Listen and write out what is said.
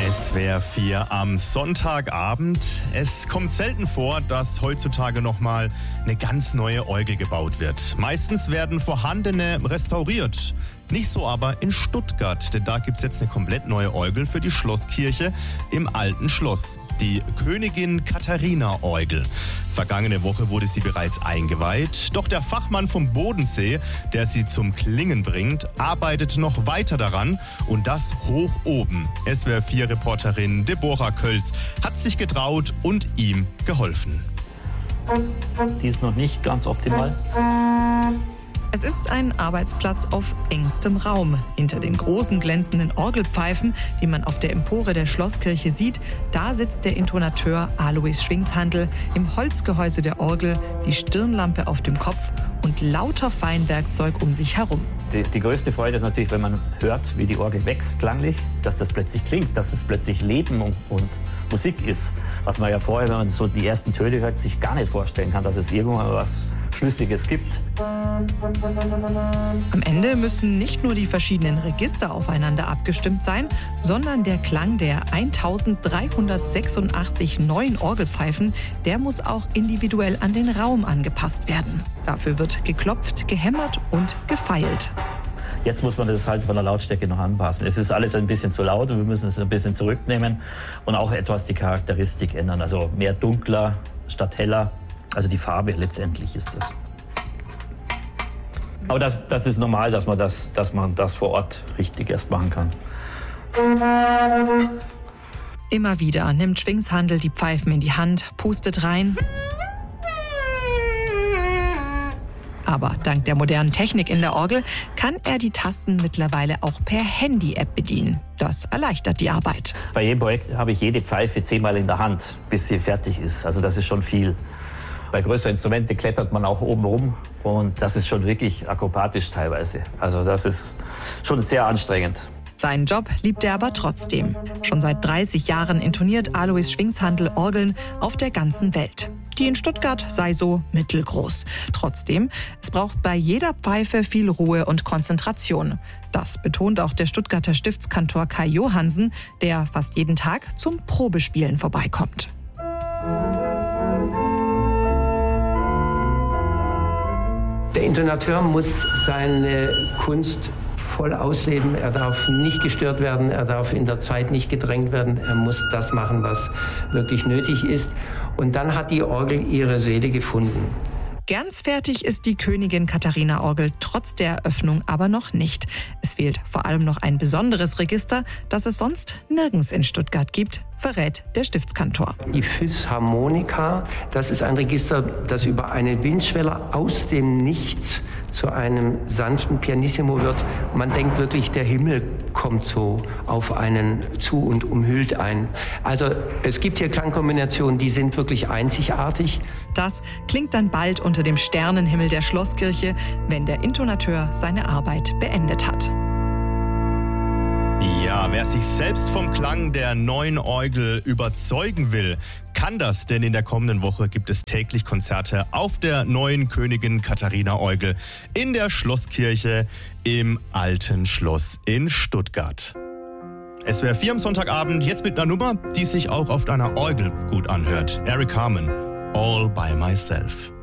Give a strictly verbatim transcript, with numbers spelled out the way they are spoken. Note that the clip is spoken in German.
S W R vier am Sonntagabend. Es kommt selten vor, dass heutzutage nochmal eine ganz neue Orgel gebaut wird. Meistens werden vorhandene restauriert. Nicht so aber in Stuttgart, denn da gibt es jetzt eine komplett neue Orgel für die Schlosskirche im Alten Schloss. Die Königin Katharina Orgel. Vergangene Woche wurde sie bereits eingeweiht. Doch der Fachmann vom Bodensee, der sie zum Klingen bringt, arbeitet noch weiter daran. Und das hoch oben. S W R vier Reporterin Deborah Kölz hat sich getraut und ihm geholfen. Die ist noch nicht ganz optimal. Es ist ein Arbeitsplatz auf engstem Raum. Hinter den großen glänzenden Orgelpfeifen, die man auf der Empore der Schlosskirche sieht, da sitzt der Intonateur Alois Schwingshandl im Holzgehäuse der Orgel, die Stirnlampe auf dem Kopf und lauter Feinwerkzeug um sich herum. Die, die größte Freude ist natürlich, wenn man hört, wie die Orgel wächst klanglich, dass das plötzlich klingt, dass es plötzlich Leben und, und Musik ist. Was man ja vorher, wenn man so die ersten Töne hört, sich gar nicht vorstellen kann, dass es irgendwann was Schlüssiges gibt. Am Ende müssen nicht nur die verschiedenen Register aufeinander abgestimmt sein, sondern der Klang der eintausenddreihundertsechsundachtzig neuen Orgelpfeifen, der muss auch individuell an den Raum angepasst werden. Dafür wird geklopft, gehämmert und gefeilt. Jetzt muss man das halt von der Lautstärke noch anpassen. Es ist alles ein bisschen zu laut und wir müssen es ein bisschen zurücknehmen und auch etwas die Charakteristik ändern. Also mehr dunkler statt heller. Also die Farbe letztendlich ist das. Aber das, das ist normal, dass man das, dass man das vor Ort richtig erst machen kann. Immer wieder nimmt Schwingshandl die Pfeifen in die Hand, pustet rein. Aber dank der modernen Technik in der Orgel kann er die Tasten mittlerweile auch per Handy-App bedienen. Das erleichtert die Arbeit. Bei jedem Projekt habe ich jede Pfeife zehnmal in der Hand, bis sie fertig ist. Also das ist schon viel. Bei größeren Instrumenten klettert man auch oben rum und das ist schon wirklich akrobatisch teilweise. Also das ist schon sehr anstrengend. Seinen Job liebt er aber trotzdem. Schon seit dreißig Jahren intoniert Alois Schwingshandl Orgeln auf der ganzen Welt. Die in Stuttgart sei so mittelgroß. Trotzdem, es braucht bei jeder Pfeife viel Ruhe und Konzentration. Das betont auch der Stuttgarter Stiftskantor Kai Johansen, der fast jeden Tag zum Probespielen vorbeikommt. Der Intonateur muss seine Kunst voll ausleben. Er darf nicht gestört werden, er darf in der Zeit nicht gedrängt werden. Er muss das machen, was wirklich nötig ist. Und dann hat die Orgel ihre Seele gefunden. Ganz fertig ist die Königin Katharina Orgel trotz der Eröffnung aber noch nicht. Es fehlt vor allem noch ein besonderes Register, das es sonst nirgends in Stuttgart gibt, verrät der Stiftskantor. Die Physharmonika, das ist ein Register, das über eine Windschwelle aus dem Nichts zu einem sanften Pianissimo wird. Man denkt wirklich, der Himmel kommt so auf einen zu und umhüllt einen. Also es gibt hier Klangkombinationen, die sind wirklich einzigartig. Das klingt dann bald unter dem Sternenhimmel der Schlosskirche, wenn der Intonateur seine Arbeit beendet hat. Ja, wer sich selbst vom Klang der neuen Orgel überzeugen will, kann das, denn in der kommenden Woche gibt es täglich Konzerte auf der neuen Königin Katharina Orgel in der Schlosskirche im Alten Schloss in Stuttgart. S W R vier am Sonntagabend, jetzt mit einer Nummer, die sich auch auf einer Orgel gut anhört. Eric Carmen, All by Myself.